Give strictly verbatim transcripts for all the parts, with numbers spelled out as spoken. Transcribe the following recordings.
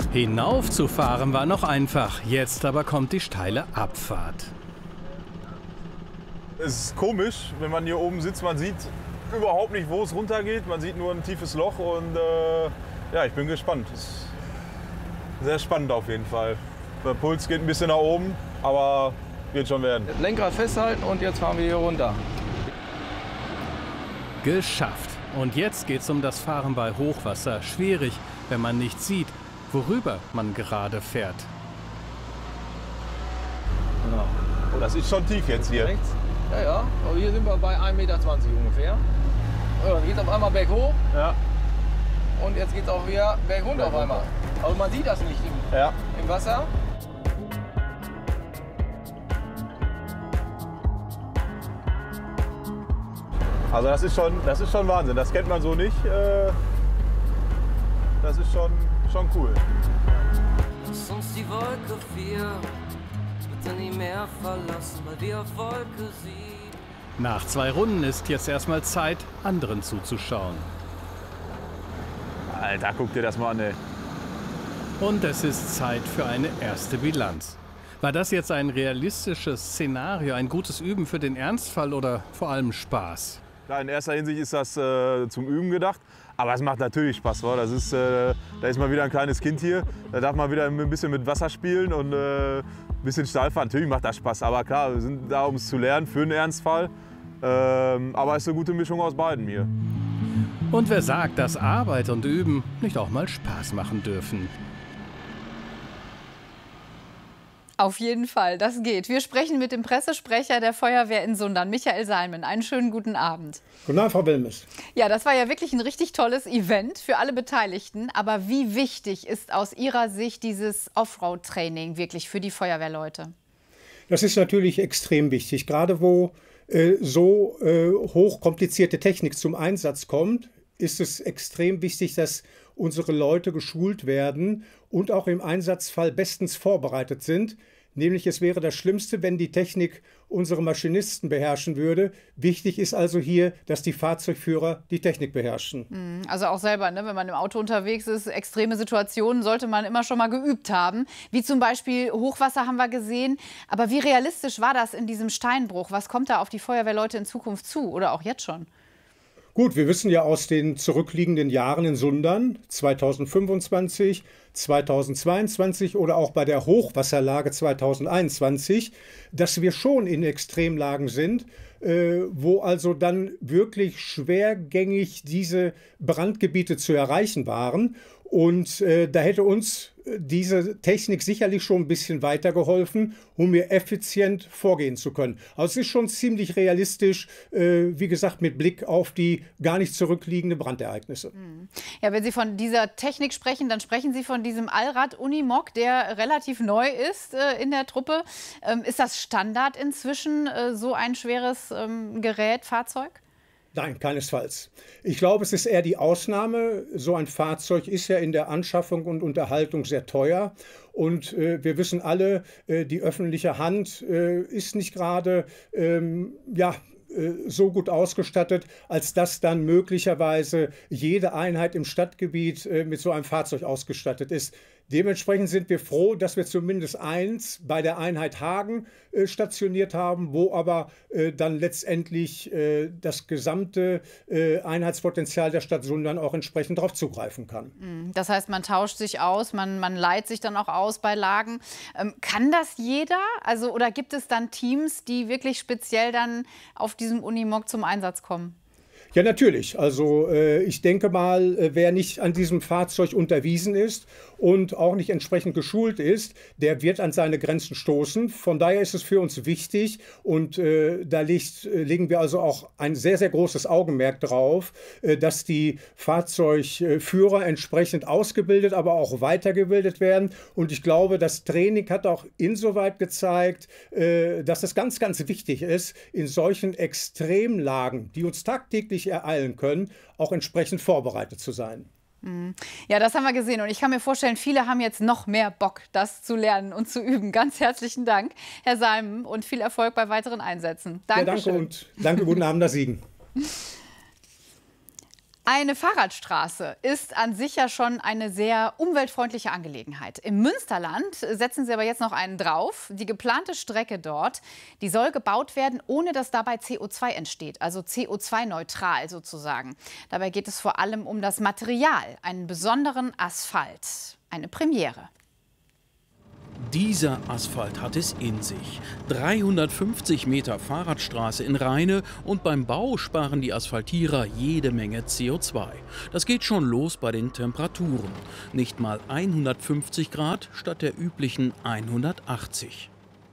Hinaufzufahren war noch einfach, jetzt aber kommt die steile Abfahrt. Es ist komisch, wenn man hier oben sitzt, man sieht überhaupt nicht, wo es runtergeht. Man sieht nur ein tiefes Loch und äh, ja, ich bin gespannt. Es ist sehr spannend auf jeden Fall. Der Puls geht ein bisschen nach oben, aber wird schon werden. Lenkrad festhalten und jetzt fahren wir hier runter. Geschafft. Und jetzt geht's um das Fahren bei Hochwasser. Schwierig, wenn man nicht sieht, worüber man gerade fährt. Genau. Oh, das ist schon tief jetzt hier. Rechts? Ja, ja. Aber hier sind wir bei ein Meter zwanzig ungefähr. Ja, dann geht es auf einmal berghoch. Ja. Und jetzt geht es auch wieder bergunter auf einmal. Also man sieht das nicht im, Ja. im Wasser. Also das ist schon, das ist schon Wahnsinn. Das kennt man so nicht. Äh, das ist schon, schon cool. Lass uns die Wolke vier bitte nie mehr verlassen, weil wir auf Wolke sieben. Nach zwei Runden ist jetzt erstmal Zeit, anderen zuzuschauen. Alter, guck dir das mal an, ey. Und es ist Zeit für eine erste Bilanz. War das jetzt ein realistisches Szenario, ein gutes Üben für den Ernstfall oder vor allem Spaß? Klar, in erster Hinsicht ist das äh, zum Üben gedacht, aber es macht natürlich Spaß. Wa? Das ist, äh, da ist mal wieder ein kleines Kind hier, da darf man wieder ein bisschen mit Wasser spielen und äh, ein bisschen Steil fahren. Natürlich macht das Spaß, aber klar, wir sind da, um es zu lernen für einen Ernstfall. Ähm, aber es ist eine gute Mischung aus beiden hier. Und wer sagt, dass Arbeit und Üben nicht auch mal Spaß machen dürfen? Auf jeden Fall, das geht. Wir sprechen mit dem Pressesprecher der Feuerwehr in Sundern, Michael Salmen. Einen schönen guten Abend. Guten Abend, Frau Wilmes. Ja, das war ja wirklich ein richtig tolles Event für alle Beteiligten. Aber wie wichtig ist aus Ihrer Sicht dieses Offroad-Training wirklich für die Feuerwehrleute? Das ist natürlich extrem wichtig, gerade wo äh, so äh, hochkomplizierte Technik zum Einsatz kommt, ist es extrem wichtig, dass unsere Leute geschult werden und auch im Einsatzfall bestens vorbereitet sind. Nämlich es wäre das Schlimmste, wenn die Technik unsere Maschinisten beherrschen würde. Wichtig ist also hier, dass die Fahrzeugführer die Technik beherrschen. Also auch selber, ne, wenn man im Auto unterwegs ist, extreme Situationen sollte man immer schon mal geübt haben. Wie zum Beispiel Hochwasser haben wir gesehen. Aber wie realistisch war das in diesem Steinbruch? Was kommt da auf die Feuerwehrleute in Zukunft zu oder auch jetzt schon? Gut, wir wissen ja aus den zurückliegenden Jahren in Sundern, zweitausendfünfundzwanzig, zweitausendzweiundzwanzig oder auch bei der Hochwasserlage zweitausendeinundzwanzig, dass wir schon in Extremlagen sind, äh, wo also dann wirklich schwergängig diese Brandgebiete zu erreichen waren. Und äh, da hätte uns diese Technik sicherlich schon ein bisschen weitergeholfen, um hier effizient vorgehen zu können. Also es ist schon ziemlich realistisch, äh, wie gesagt, mit Blick auf die gar nicht zurückliegende Brandereignisse. Ja, wenn Sie von dieser Technik sprechen, dann sprechen Sie von diesem Allrad Unimog, der relativ neu ist äh, in der Truppe. Ähm, ist das Standard inzwischen, äh, so ein schweres ähm, Gerät, Fahrzeug? Nein, keinesfalls. Ich glaube, es ist eher die Ausnahme. So ein Fahrzeug ist ja in der Anschaffung und Unterhaltung sehr teuer. Und äh, wir wissen alle, äh, die öffentliche Hand äh, ist nicht gerade ähm, ja, äh, so gut ausgestattet, als dass dann möglicherweise jede Einheit im Stadtgebiet äh, mit so einem Fahrzeug ausgestattet ist. Dementsprechend sind wir froh, dass wir zumindest eins bei der Einheit Hagen äh, stationiert haben, wo aber äh, dann letztendlich äh, das gesamte äh, Einheitspotenzial der Stadt Sundern auch entsprechend darauf zugreifen kann. Das heißt, man tauscht sich aus, man, man leiht sich dann auch aus bei Lagen. Ähm, kann das jeder? Also, oder gibt es dann Teams, die wirklich speziell dann auf diesem Unimog zum Einsatz kommen? Ja, natürlich. Also äh, ich denke mal, äh, wer nicht an diesem Fahrzeug unterwiesen ist und auch nicht entsprechend geschult ist, der wird an seine Grenzen stoßen. Von daher ist es für uns wichtig und äh, da liegt, äh, legen wir also auch ein sehr, sehr großes Augenmerk drauf, äh, dass die Fahrzeugführer entsprechend ausgebildet, aber auch weitergebildet werden. Und ich glaube, das Training hat auch insoweit gezeigt, äh, dass es ganz, ganz wichtig ist, in solchen Extremlagen, die uns tagtäglich ereilen können, auch entsprechend vorbereitet zu sein. Ja, das haben wir gesehen und ich kann mir vorstellen, viele haben jetzt noch mehr Bock, das zu lernen und zu üben. Ganz herzlichen Dank, Herr Salmen, und viel Erfolg bei weiteren Einsätzen. Dankeschön. Ja, danke und danke, guten Abend nach Siegen. Eine Fahrradstraße ist an sich ja schon eine sehr umweltfreundliche Angelegenheit. Im Münsterland setzen sie aber jetzt noch einen drauf. Die geplante Strecke dort, die soll gebaut werden, ohne dass dabei C O zwei entsteht, also C O zwei neutral sozusagen. Dabei geht es vor allem um das Material, einen besonderen Asphalt. Eine Premiere. Dieser Asphalt hat es in sich. dreihundertfünfzig Meter Fahrradstraße in Rheine und beim Bau sparen die Asphaltierer jede Menge C O zwei. Das geht schon los bei den Temperaturen. Nicht mal hundertfünfzig Grad statt der üblichen hundertachtzig.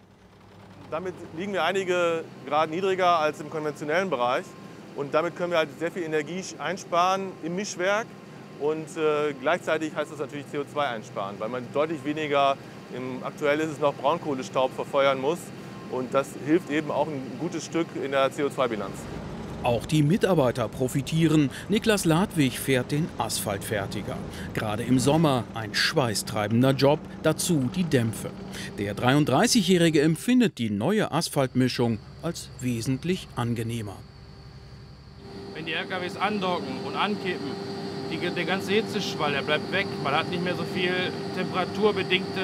Damit liegen wir einige Grad niedriger als im konventionellen Bereich. Und damit können wir halt sehr viel Energie einsparen im Mischwerk. Und äh, gleichzeitig heißt das natürlich C O zwei einsparen, weil man deutlich weniger, im, aktuell ist es noch Braunkohlestaub, verfeuern muss. Und das hilft eben auch ein gutes Stück in der C O zwei Bilanz. Auch die Mitarbeiter profitieren. Niklas Ladwig fährt den Asphaltfertiger. Gerade im Sommer ein schweißtreibender Job, dazu die Dämpfe. Der dreiunddreißigjährige empfindet die neue Asphaltmischung als wesentlich angenehmer. Wenn die L K Ws andocken und ankippen, die, der ganze Hitzeschwall, der bleibt weg. Man hat nicht mehr so viel temperaturbedingte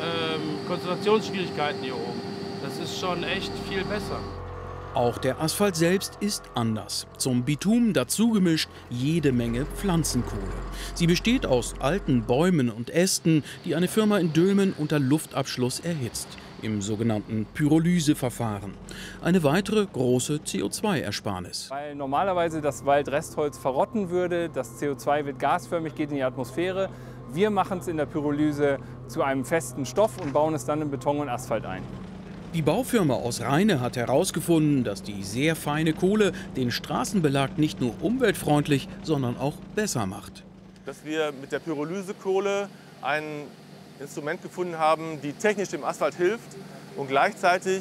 äh, Konzentrationsschwierigkeiten hier oben. Das ist schon echt viel besser. Auch der Asphalt selbst ist anders. Zum Bitumen dazugemischt jede Menge Pflanzenkohle. Sie besteht aus alten Bäumen und Ästen, die eine Firma in Dülmen unter Luftabschluss erhitzt, im sogenannten Pyrolyseverfahren. Eine weitere große C O zwei Ersparnis. Weil normalerweise das Waldrestholz verrotten würde, das C O zwei wird gasförmig, geht in die Atmosphäre. Wir machen es in der Pyrolyse zu einem festen Stoff und bauen es dann in Beton und Asphalt ein. Die Baufirma aus Rheine hat herausgefunden, dass die sehr feine Kohle den Straßenbelag nicht nur umweltfreundlich, sondern auch besser macht. Dass wir mit der Pyrolysekohle ein Instrument gefunden haben, die technisch dem Asphalt hilft und gleichzeitig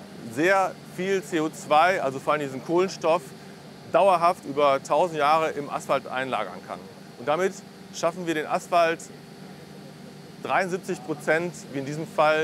sehr viel C O zwei, also vor allem diesen Kohlenstoff, dauerhaft über tausend Jahre im Asphalt einlagern kann. Und damit schaffen wir den Asphalt dreiundsiebzig Prozent, wie in diesem Fall,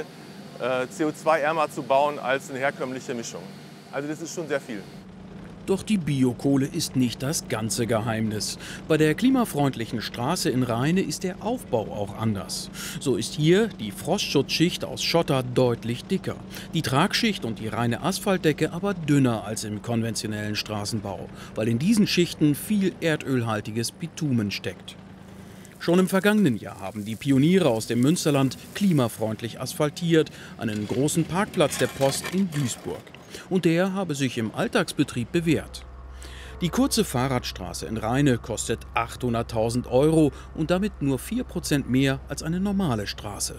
C O zwei ärmer zu bauen als eine herkömmliche Mischung. Also das ist schon sehr viel. Doch die Biokohle ist nicht das ganze Geheimnis. Bei der klimafreundlichen Straße in Rheine ist der Aufbau auch anders. So ist hier die Frostschutzschicht aus Schotter deutlich dicker. Die Tragschicht und die reine Asphaltdecke aber dünner als im konventionellen Straßenbau, weil in diesen Schichten viel erdölhaltiges Bitumen steckt. Schon im vergangenen Jahr haben die Pioniere aus dem Münsterland klimafreundlich asphaltiert, einen großen Parkplatz der Post in Duisburg. Und der habe sich im Alltagsbetrieb bewährt. Die kurze Fahrradstraße in Rheine kostet achthunderttausend Euro und damit nur vier Prozent mehr als eine normale Straße.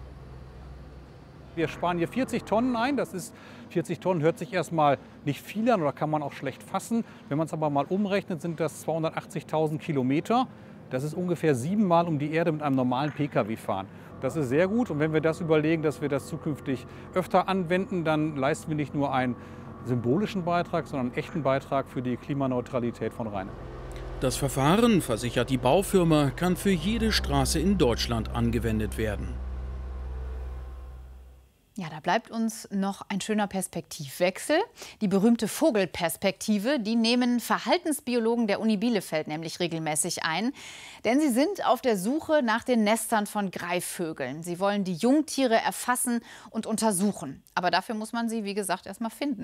Wir sparen hier vierzig Tonnen ein. Das ist vierzig Tonnen hört sich erstmal nicht viel an oder kann man auch schlecht fassen. Wenn man es aber mal umrechnet, sind das zweihundertachtzigtausend Kilometer. Das ist ungefähr siebenmal um die Erde mit einem normalen Pkw fahren. Das ist sehr gut. Und wenn wir das überlegen, dass wir das zukünftig öfter anwenden, dann leisten wir nicht nur einen symbolischen Beitrag, sondern einen echten Beitrag für die Klimaneutralität von Rheine. Das Verfahren, versichert die Baufirma, kann für jede Straße in Deutschland angewendet werden. Ja, da bleibt uns noch ein schöner Perspektivwechsel. Die berühmte Vogelperspektive, die nehmen Verhaltensbiologen der Uni Bielefeld nämlich regelmäßig ein. Denn sie sind auf der Suche nach den Nestern von Greifvögeln. Sie wollen die Jungtiere erfassen und untersuchen. Aber dafür muss man sie, wie gesagt, erst mal finden.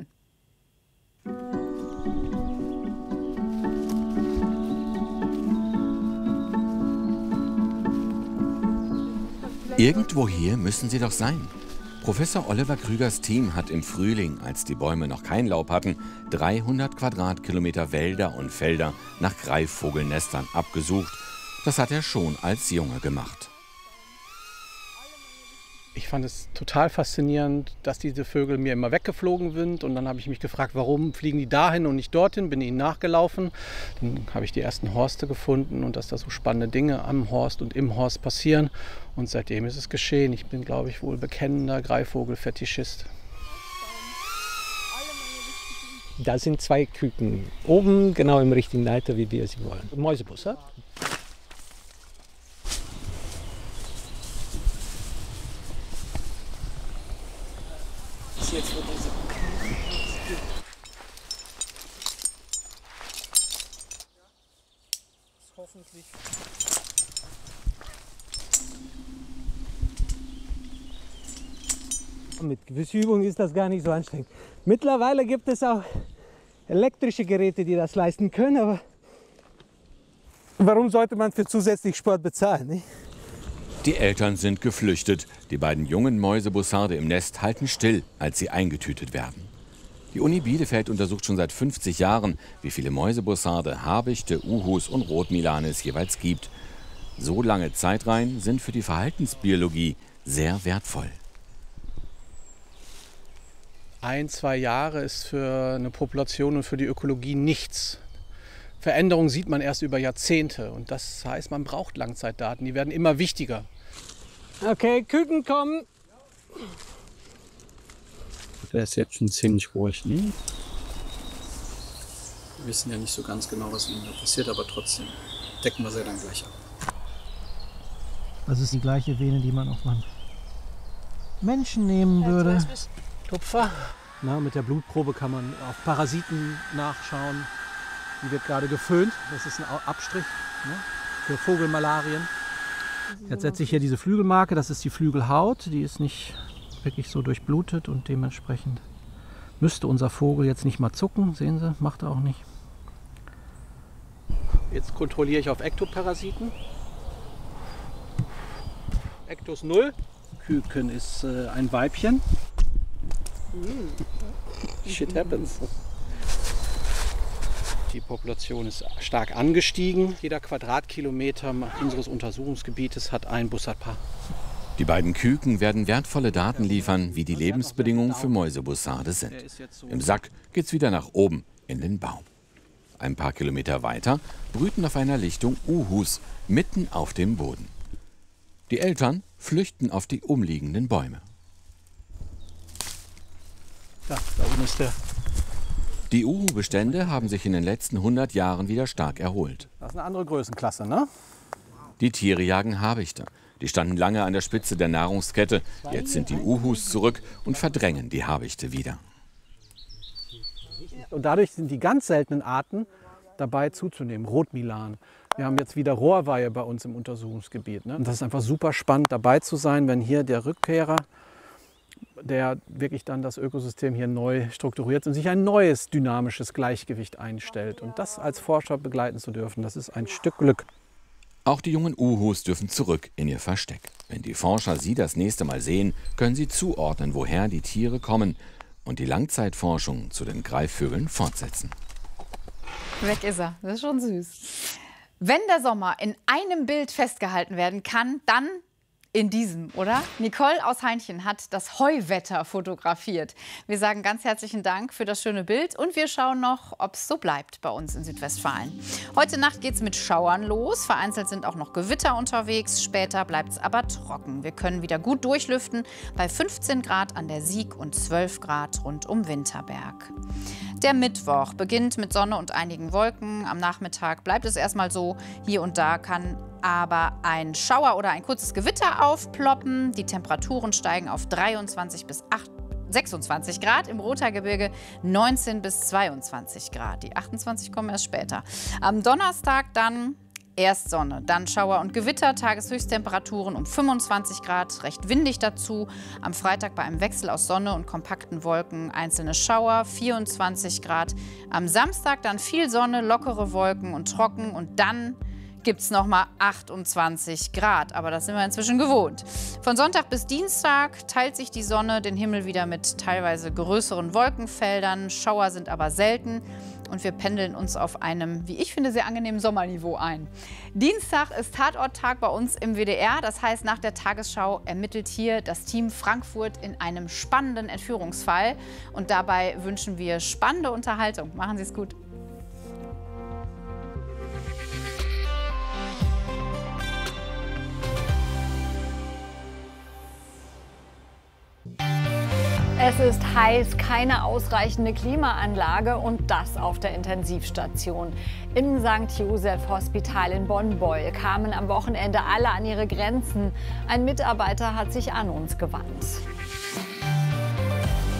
Irgendwo hier müssen sie doch sein. Professor Oliver Krügers Team hat im Frühling, als die Bäume noch kein Laub hatten, dreihundert Quadratkilometer Wälder und Felder nach Greifvogelnestern abgesucht. Das hat er schon als Junge gemacht. Ich fand es total faszinierend, dass diese Vögel mir immer weggeflogen sind. Und dann habe ich mich gefragt, warum fliegen die dahin und nicht dorthin? Bin ihnen nachgelaufen. Dann habe ich die ersten Horste gefunden und dass da so spannende Dinge am Horst und im Horst passieren. Und seitdem ist es geschehen. Ich bin, glaube ich, wohl bekennender Greifvogel-Fetischist. Da sind zwei Küken. Oben genau im richtigen Leiter, wie wir sie wollen. Mäusebus, ja? Jetzt wird diese Mit gewisser Übung ist das gar nicht so anstrengend. Mittlerweile gibt es auch elektrische Geräte, die das leisten können, aber warum sollte man für zusätzlich Sport bezahlen? Nicht? Die Eltern sind geflüchtet. Die beiden jungen Mäusebussarde im Nest halten still, als sie eingetütet werden. Die Uni Bielefeld untersucht schon seit fünfzig Jahren, wie viele Mäusebussarde, Habichte, Uhus und Rotmilane es jeweils gibt. So lange Zeitreihen sind für die Verhaltensbiologie sehr wertvoll. Ein, zwei Jahre ist für eine Population und für die Ökologie nichts. Veränderungen sieht man erst über Jahrzehnte und das heißt, man braucht Langzeitdaten, die werden immer wichtiger. Okay, Küken kommen. Der ist jetzt schon ziemlich ruhig, ne? Wir wissen ja nicht so ganz genau, was ihnen da passiert, aber trotzdem decken wir sie dann gleich ab. Das ist die gleiche Vene, die man auf einen Menschen nehmen würde. Tupfer. Na, mit der Blutprobe kann man auf Parasiten nachschauen. Die wird gerade geföhnt. Das ist ein Abstrich, ne, für Vogelmalarien. Jetzt setze ich hier diese Flügelmarke. Das ist die Flügelhaut. Die ist nicht wirklich so durchblutet und dementsprechend müsste unser Vogel jetzt nicht mal zucken. Sehen Sie, macht er auch nicht. Jetzt kontrolliere ich auf Ektoparasiten. Ektos null. Küken ist äh, ein Weibchen. Shit happens. Die Population ist stark angestiegen. Jeder Quadratkilometer unseres Untersuchungsgebietes hat ein Bussardpaar. Die beiden Küken werden wertvolle Daten liefern, wie die Lebensbedingungen für Mäusebussarde sind. Im Sack geht's wieder nach oben in den Baum. Ein paar Kilometer weiter brüten auf einer Lichtung Uhus mitten auf dem Boden. Die Eltern flüchten auf die umliegenden Bäume. Da, da oben ist der. Die Uhu-Bestände haben sich in den letzten hundert Jahren wieder stark erholt. Das ist eine andere Größenklasse, ne? Die Tiere jagen Habichte. Die standen lange an der Spitze der Nahrungskette. Jetzt sind die Uhus zurück und verdrängen die Habichte wieder. Und dadurch sind die ganz seltenen Arten dabei zuzunehmen. Rotmilan. Wir haben jetzt wieder Rohrweihe bei uns im Untersuchungsgebiet. Ne? Und das ist einfach super spannend dabei zu sein, wenn hier der Rückkehrer, der wirklich dann das Ökosystem hier neu strukturiert und sich ein neues dynamisches Gleichgewicht einstellt. Und das als Forscher begleiten zu dürfen, das ist ein Stück Glück. Auch die jungen Uhus dürfen zurück in ihr Versteck. Wenn die Forscher sie das nächste Mal sehen, können sie zuordnen, woher die Tiere kommen und die Langzeitforschung zu den Greifvögeln fortsetzen. Weg ist er. Das ist schon süß. Wenn der Sommer in einem Bild festgehalten werden kann, dann in diesem, oder? Nicole aus Heinchen hat das Heuwetter fotografiert. Wir sagen ganz herzlichen Dank für das schöne Bild und wir schauen noch, ob es so bleibt bei uns in Südwestfalen. Heute Nacht geht es mit Schauern los. Vereinzelt sind auch noch Gewitter unterwegs. Später bleibt es aber trocken. Wir können wieder gut durchlüften bei fünfzehn Grad an der Sieg und zwölf Grad rund um Winterberg. Der Mittwoch beginnt mit Sonne und einigen Wolken. Am Nachmittag bleibt es erstmal so. Hier und da kann aber ein Schauer oder ein kurzes Gewitter aufploppen. Die Temperaturen steigen auf dreiundzwanzig bis sechsundzwanzig Grad, im Rothaargebirge neunzehn bis zweiundzwanzig Grad. Die achtundzwanzig kommen erst später. Am Donnerstag dann erst Sonne, dann Schauer und Gewitter, Tageshöchsttemperaturen um fünfundzwanzig Grad, recht windig dazu. Am Freitag bei einem Wechsel aus Sonne und kompakten Wolken einzelne Schauer, vierundzwanzig Grad. Am Samstag dann viel Sonne, lockere Wolken und trocken und dann gibt es noch mal achtundzwanzig Grad, aber das sind wir inzwischen gewohnt. Von Sonntag bis Dienstag teilt sich die Sonne den Himmel wieder mit teilweise größeren Wolkenfeldern. Schauer sind aber selten und wir pendeln uns auf einem, wie ich finde, sehr angenehmen Sommerniveau ein. Dienstag ist Tatorttag bei uns im W D R. Das heißt, nach der Tagesschau ermittelt hier das Team Frankfurt in einem spannenden Entführungsfall. Und dabei wünschen wir spannende Unterhaltung. Machen Sie es gut. Es ist heiß, keine ausreichende Klimaanlage und das auf der Intensivstation. Im Sankt Joseph Hospital in Bonn-Beul kamen am Wochenende alle an ihre Grenzen. Ein Mitarbeiter hat sich an uns gewandt.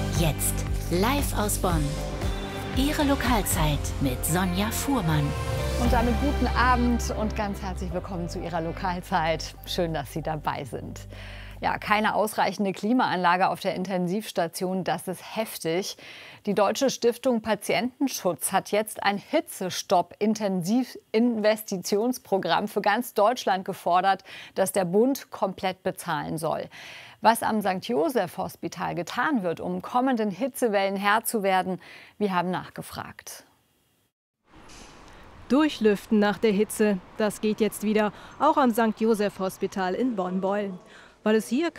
Jetzt live aus Bonn. Ihre Lokalzeit mit Sonja Fuhrmann. Und damit guten Abend und ganz herzlich willkommen zu Ihrer Lokalzeit. Schön, dass Sie dabei sind. Ja, keine ausreichende Klimaanlage auf der Intensivstation, das ist heftig. Die Deutsche Stiftung Patientenschutz hat jetzt ein Hitzestopp-Intensivinvestitionsprogramm für ganz Deutschland gefordert, das der Bund komplett bezahlen soll. Was am Sankt Joseph Hospital getan wird, um kommenden Hitzewellen Herr zu werden, wir haben nachgefragt. Durchlüften nach der Hitze, das geht jetzt wieder, auch am Sankt Joseph Hospital in Bonn-Beul. Weil es hier